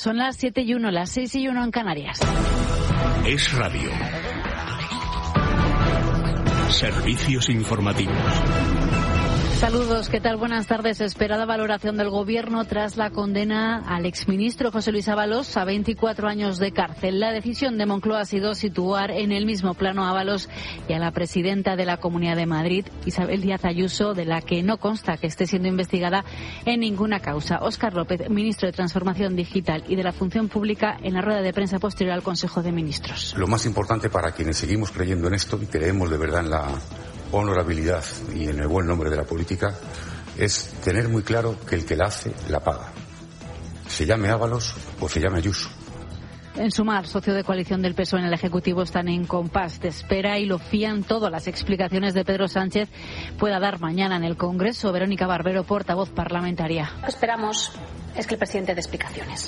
Son las 7:01, las 6:01 en Canarias. Es Radio. Servicios informativos. Saludos, ¿qué tal? Buenas tardes. Esperada valoración del Gobierno tras la condena al exministro José Luis Ábalos a 24 años de cárcel. La decisión de Moncloa ha sido situar en el mismo plano a Ábalos y a la presidenta de la Comunidad de Madrid, Isabel Díaz Ayuso, de la que no consta que esté siendo investigada en ninguna causa. Óscar López, ministro de Transformación Digital y de la Función Pública, en la rueda de prensa posterior al Consejo de Ministros. Lo más importante para quienes seguimos creyendo en esto y creemos de verdad en la honorabilidad y en el buen nombre de la política es tener muy claro que el que la hace, la paga. Se llame Ábalos o se llame Ayuso. En Sumar, socio de coalición del PSOE en el Ejecutivo, están en compás de espera y lo fían todo a las explicaciones de Pedro Sánchez pueda dar mañana en el Congreso. Verónica Barbero, portavoz parlamentaria. Lo que esperamos es que el presidente dé explicaciones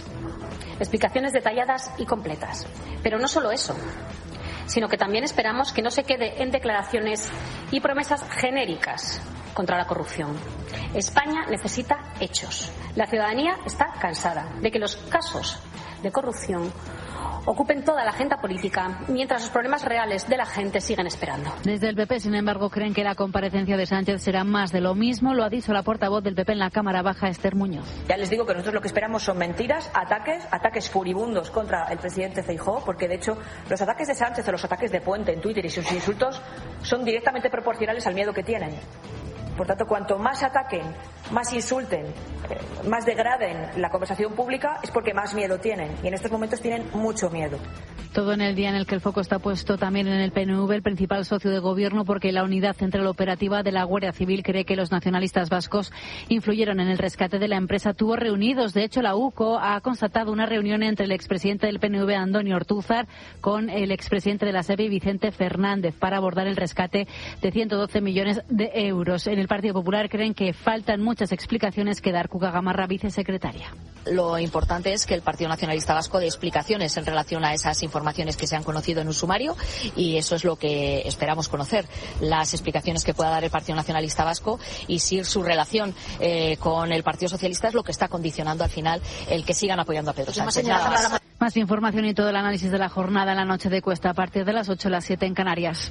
detalladas y completas. Pero no solo eso, sino que también esperamos que no se quede en declaraciones y promesas genéricas contra la corrupción. España necesita hechos. La ciudadanía está cansada de que los casos de corrupción ocupen toda la agenda política, mientras los problemas reales de la gente siguen esperando. Desde el PP, sin embargo, creen que la comparecencia de Sánchez será más de lo mismo. Lo ha dicho la portavoz del PP en la Cámara Baja, Esther Muñoz. Ya les digo que nosotros lo que esperamos son mentiras, ataques furibundos contra el presidente Feijóo, porque de hecho los ataques de Sánchez o los ataques de Puente en Twitter y sus insultos son directamente proporcionales al miedo que tienen. Por tanto, cuanto más ataquen, más insulten, más degraden la conversación pública, es porque más miedo tienen. Y en estos momentos tienen mucho miedo. Todo en el día en el que el foco está puesto también en el PNV, el principal socio de gobierno, porque la Unidad Central Operativa de la Guardia Civil cree que los nacionalistas vascos influyeron en el rescate de la empresa Tubos Reunidos. De hecho, la UCO ha constatado una reunión entre el expresidente del PNV, Andoni Ortúzar, con el expresidente de la SEPI, Vicente Fernández, para abordar el rescate de 112 millones de euros. En el Partido Popular creen que faltan muchas explicaciones que dar. Cuca Gamarra, vicesecretaria. Lo importante es que el Partido Nacionalista Vasco dé explicaciones en relación a esas informaciones que se han conocido en un sumario, y eso es lo que esperamos conocer, las explicaciones que pueda dar el Partido Nacionalista Vasco, y si su relación con el Partido Socialista es lo que está condicionando al final el que sigan apoyando a Pedro Sánchez. Más información y todo el análisis de la jornada en la noche de Cuesta a partir de las 8 a las 7 en Canarias.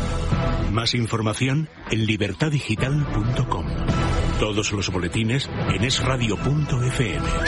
Más información en libertadigital.com. Todos los boletines en esradio.fm.